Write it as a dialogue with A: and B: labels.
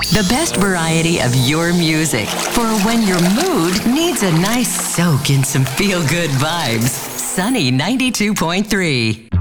A: The best variety of your music for when your mood needs a nice soak in some feel-good vibes. Sunny 92.3.